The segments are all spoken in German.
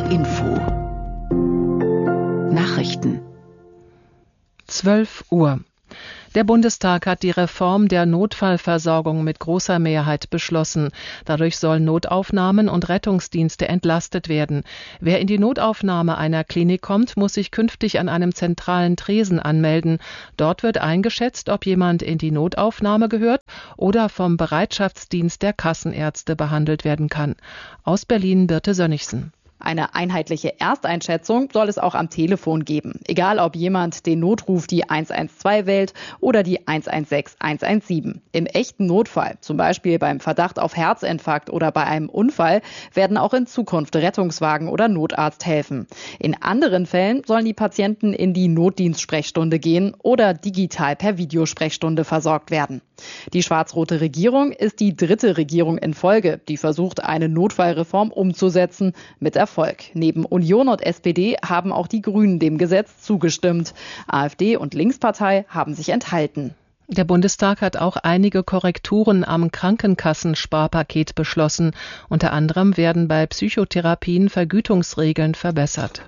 Info Nachrichten 12 Uhr. Der Bundestag hat die Reform der Notfallversorgung mit großer Mehrheit beschlossen. Dadurch sollen Notaufnahmen und Rettungsdienste entlastet werden. Wer in die Notaufnahme einer Klinik kommt, muss sich künftig an einem zentralen Tresen anmelden. Dort wird eingeschätzt, ob jemand in die Notaufnahme gehört oder vom Bereitschaftsdienst der Kassenärzte behandelt werden kann. Aus Berlin Birte Sönnigsen. Eine einheitliche Ersteinschätzung soll es auch am Telefon geben. Egal, ob jemand den Notruf die 112 wählt oder die 116 117. Im echten Notfall, zum Beispiel beim Verdacht auf Herzinfarkt oder bei einem Unfall, werden auch in Zukunft Rettungswagen oder Notarzt helfen. In anderen Fällen sollen die Patienten in die Notdienstsprechstunde gehen oder digital per Videosprechstunde versorgt werden. Die schwarz-rote Regierung ist die dritte Regierung in Folge, die versucht, eine Notfallreform umzusetzen, mit Erfolg. Neben Union und SPD haben auch die Grünen dem Gesetz zugestimmt. AfD und Linkspartei haben sich enthalten. Der Bundestag hat auch einige Korrekturen am Krankenkassensparpaket beschlossen. Unter anderem werden bei Psychotherapien Vergütungsregeln verbessert.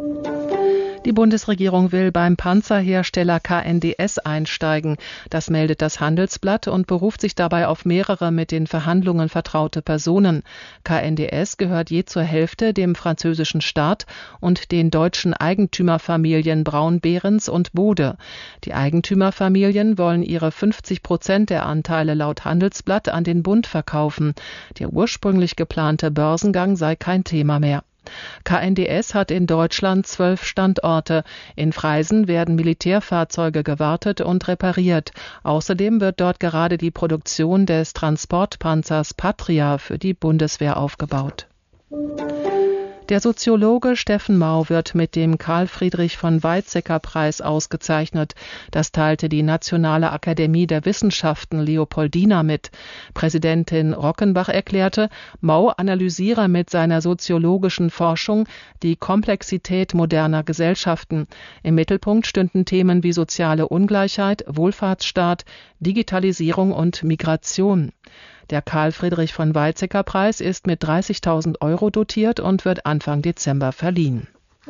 Die Bundesregierung will beim Panzerhersteller KNDS einsteigen. Das meldet das Handelsblatt und beruft sich dabei auf mehrere mit den Verhandlungen vertraute Personen. KNDS gehört je zur Hälfte dem französischen Staat und den deutschen Eigentümerfamilien Braun-Behrens und Bode. Die Eigentümerfamilien wollen ihre 50% der Anteile laut Handelsblatt an den Bund verkaufen. Der ursprünglich geplante Börsengang sei kein Thema mehr. KNDS hat in Deutschland 12 Standorte. In Freisen werden Militärfahrzeuge gewartet und repariert. Außerdem wird dort gerade die Produktion des Transportpanzers Patria für die Bundeswehr aufgebaut. Der Soziologe Steffen Mau wird mit dem Karl-Friedrich-von-Weizsäcker-Preis ausgezeichnet. Das teilte die Nationale Akademie der Wissenschaften Leopoldina mit. Präsidentin Rockenbach erklärte, Mau analysiere mit seiner soziologischen Forschung die Komplexität moderner Gesellschaften. Im Mittelpunkt stünden Themen wie soziale Ungleichheit, Wohlfahrtsstaat, Digitalisierung und Migration. Der Karl-Friedrich-von-Weizsäcker-Preis ist mit 30.000 € dotiert und wird Anfang Dezember verliehen.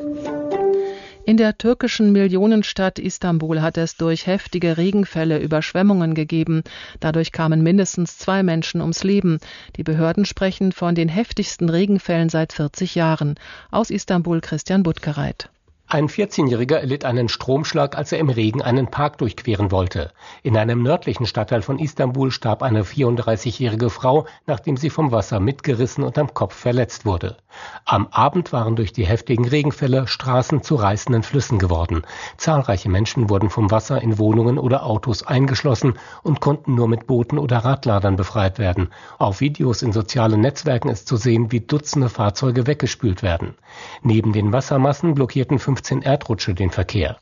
In der türkischen Millionenstadt Istanbul hat es durch heftige Regenfälle Überschwemmungen gegeben. Dadurch kamen mindestens 2 Menschen ums Leben. Die Behörden sprechen von den heftigsten Regenfällen seit 40 Jahren. Aus Istanbul Christian Buttgereit. Ein 14-Jähriger erlitt einen Stromschlag, als er im Regen einen Park durchqueren wollte. In einem nördlichen Stadtteil von Istanbul starb eine 34-jährige Frau, nachdem sie vom Wasser mitgerissen und am Kopf verletzt wurde. Am Abend waren durch die heftigen Regenfälle Straßen zu reißenden Flüssen geworden. Zahlreiche Menschen wurden vom Wasser in Wohnungen oder Autos eingeschlossen und konnten nur mit Booten oder Radladern befreit werden. Auf Videos in sozialen Netzwerken ist zu sehen, wie Dutzende Fahrzeuge weggespült werden. Neben den Wassermassen blockierten 15 Erdrutsche den Verkehr.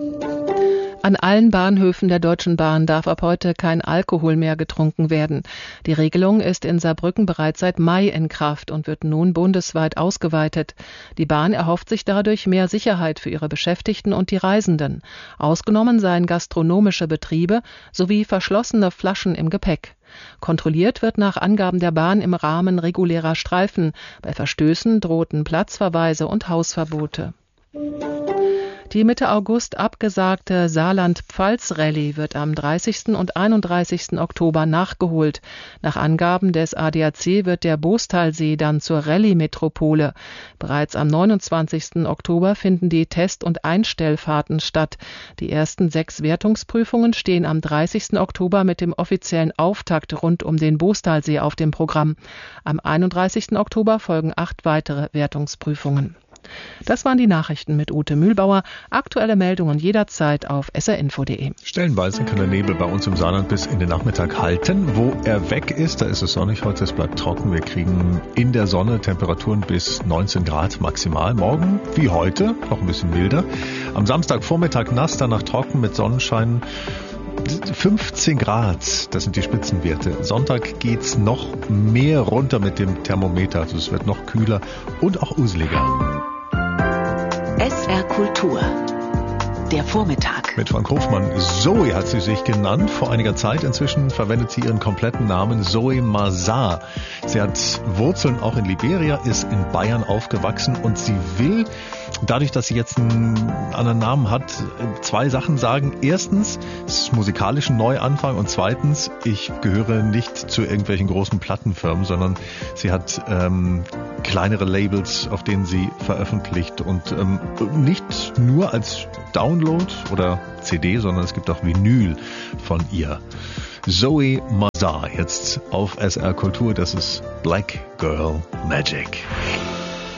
An allen Bahnhöfen der Deutschen Bahn darf ab heute kein Alkohol mehr getrunken werden. Die Regelung ist in Saarbrücken bereits seit Mai in Kraft und wird nun bundesweit ausgeweitet. Die Bahn erhofft sich dadurch mehr Sicherheit für ihre Beschäftigten und die Reisenden. Ausgenommen seien gastronomische Betriebe sowie verschlossene Flaschen im Gepäck. Kontrolliert wird nach Angaben der Bahn im Rahmen regulärer Streifen. Bei Verstößen drohten Platzverweise und Hausverbote. Die Mitte August abgesagte Saarland-Pfalz-Rallye wird am 30. und 31. Oktober nachgeholt. Nach Angaben des ADAC wird der Boostalsee dann zur Rallye-Metropole. Bereits am 29. Oktober finden die Test- und Einstellfahrten statt. Die ersten 6 Wertungsprüfungen stehen am 30. Oktober mit dem offiziellen Auftakt rund um den Boostalsee auf dem Programm. Am 31. Oktober folgen 8 weitere Wertungsprüfungen. Das waren die Nachrichten mit Ute Mühlbauer. Aktuelle Meldungen jederzeit auf srinfo.de. Stellenweise kann der Nebel bei uns im Saarland bis in den Nachmittag halten. Wo er weg ist, da ist es sonnig. Heute es bleibt trocken. Wir kriegen in der Sonne Temperaturen bis 19 Grad maximal. Morgen wie heute, noch ein bisschen milder. Am Samstagvormittag nass, danach trocken mit Sonnenschein. 15 Grad, das sind die Spitzenwerte. Sonntag geht's noch mehr runter mit dem Thermometer. Also es wird noch kühler und auch useliger. SR Kultur der Vormittag. Mit Frank Hofmann. Zoe hat sie sich genannt vor einiger Zeit. Inzwischen verwendet sie ihren kompletten Namen, Zoe Mazar. Sie hat Wurzeln auch in Liberia, ist in Bayern aufgewachsen und sie will, dadurch, dass sie jetzt einen anderen Namen hat, zwei Sachen sagen. Erstens, es ist musikalisch ein Neuanfang und zweitens, ich gehöre nicht zu irgendwelchen großen Plattenfirmen, sondern sie hat kleinere Labels, auf denen sie veröffentlicht und nicht nur als Download oder CD, sondern es gibt auch Vinyl von ihr. Zoe Mazar, jetzt auf SR Kultur, das ist Black Girl Magic.